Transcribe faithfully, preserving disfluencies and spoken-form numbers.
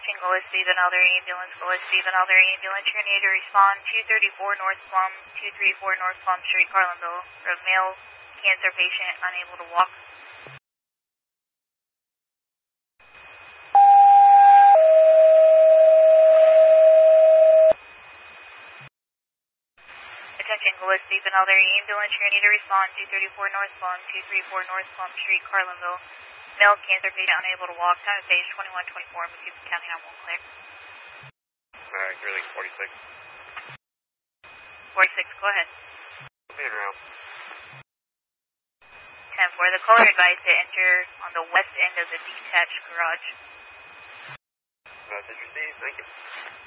Attention, Gullah Stephen Elder Ambulance, Gullah Stephen Elder Ambulance. You're need to respond two thirty-four North Plum, two thirty-four North Plum Street, Carlinville, for a male cancer patient unable to walk. Attention, Gullah Stephen Elder Ambulance. You're need to respond two thirty-four North Plum, two thirty-four North Plum Street, Carlinville. Male cancer patient unable to walk. Time of page twenty-one twenty-four. McCuba County on one clear. Alright, Greeley forty-six. forty-six, go ahead. Being around. ten four, the caller advised to enter on the west end of the detached garage. Message received, thank you.